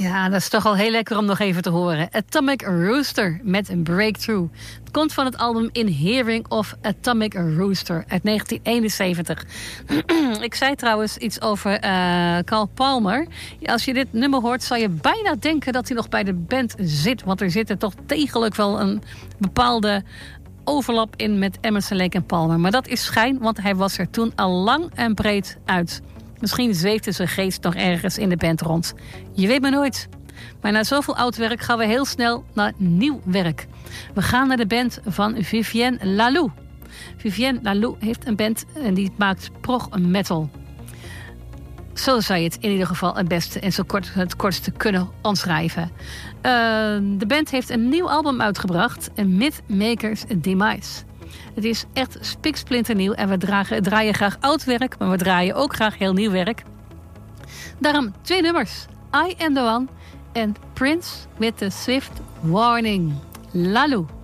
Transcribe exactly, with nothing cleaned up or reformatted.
Ja, dat is toch al heel lekker om nog even te horen. Atomic Rooster met een Breakthrough. Het komt van het album Inhering of Atomic Rooster uit negentien eenenzeventig. Ik zei trouwens iets over uh, Carl Palmer. Als je dit nummer hoort, zal je bijna denken dat hij nog bij de band zit. Want er zit er toch degelijk wel een bepaalde overlap in met Emerson, Lake en Palmer. Maar dat is schijn, want hij was er toen al lang en breed uit. Misschien zweefde zijn geest nog ergens in de band rond. Je weet maar nooit. Maar na zoveel oud werk gaan we heel snel naar nieuw werk. We gaan naar de band van Vivienne Laloux. Vivienne Laloux heeft een band en die maakt prog metal. Zo zou je het in ieder geval het beste en zo kort, het kortste kunnen omschrijven. Uh, de band heeft een nieuw album uitgebracht, Mythmaker's Demise. Het is echt spiksplinternieuw en we dragen, draaien graag oud werk, maar we draaien ook graag heel nieuw werk. Daarom twee nummers, I Am The One en Prince with the Swift Warning. Laloux.